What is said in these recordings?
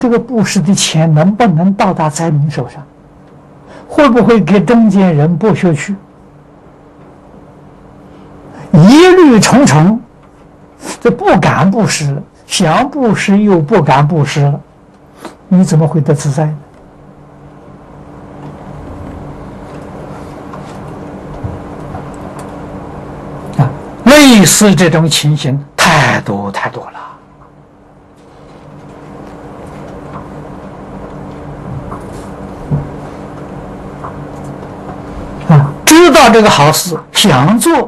这个布施的钱能不能到达灾民手上？会不会给中间人剥削去？疑虑重重，这不敢布施了，想布施又不敢布施了，你怎么会得自在呢？类似这种情形太多太多了。知道这个好事想做，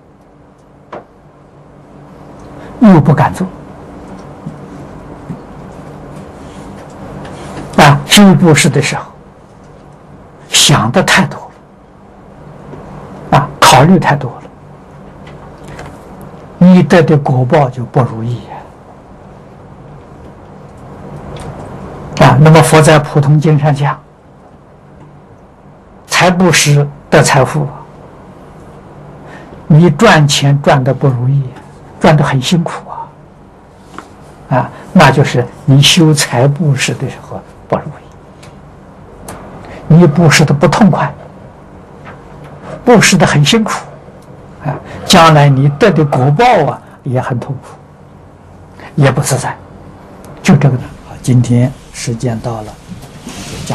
又不敢做。修布施的时候，想的太多了，考虑太多了。你得的果报就不如意那么佛在普通经上讲，财布施得财富，你赚钱赚得不如意，赚得很辛苦那就是你修财布施的时候不如意，你布施的不痛快，布施的很辛苦将来你得的果报也很痛苦，也不自在，就这个呢。今天时间到了。